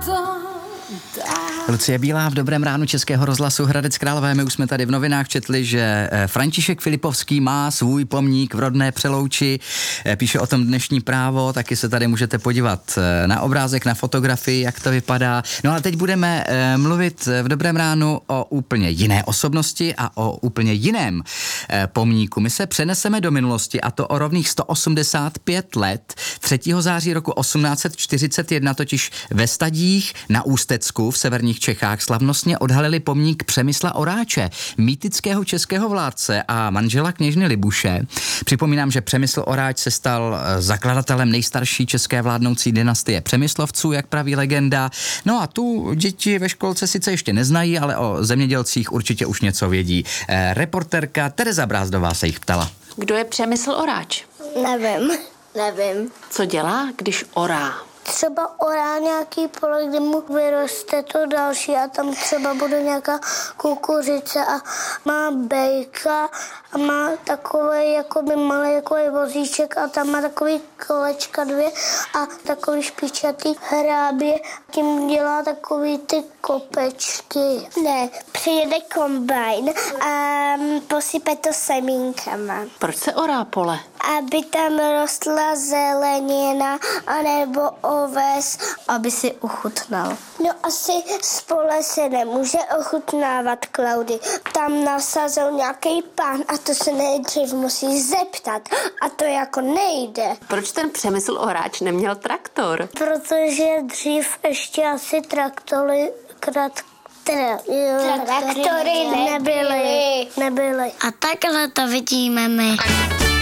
Lucie Bílá v Dobrém ránu Českého rozhlasu Hradec Králové. My už jsme tady v novinách četli, že František Filipovský má svůj pomník v rodné Přelouči. Píše o tom dnešní Právo, taky se tady můžete podívat na obrázek, na fotografii, jak to vypadá. No a teď budeme mluvit v Dobrém ránu o úplně jiné osobnosti a o úplně jiném pomníku. My se přeneseme do minulosti, a to o rovných 185 let. 3. září roku 1841 totiž ve Stadích na Ústecku v severních Čechách slavnostně odhalili pomník Přemysla Oráče, mýtického českého vládce a manžela kněžny Libuše. Připomínám, že Přemysl Oráč se stal zakladatelem nejstarší české vládnoucí dynastie Přemyslovců, jak praví legenda. No a tu děti ve školce sice ještě neznají, ale o zemědělcích určitě už něco vědí. Reportérka Tereza Brázdová se jich ptala. Kdo je Přemysl Oráč? Nevím. Co dělá, když orá? Třeba orá nějaký pole, kde mu vyroste to další a tam třeba bude nějaká kukuřice a má bejka a má takový jakoby malý jakoby vozíček a tam má takový kolečka 2 a takový špičatý hrábě. Tím dělá takový ty kopečky. Ne, přijede kombajn a posype to semínkama. Proč se orá pole? Aby tam rostla zelenina anebo oves, aby si uchutnal. No asi z pole se nemůže ochutnávat, Klaudy. Tam nasazel nějaký pán a to se nejdřív musí zeptat. A to jako nejde. Proč ten Přemysl Oráč neměl traktor? Protože dřív ještě asi traktory nebyly. A takhle to vidíme my.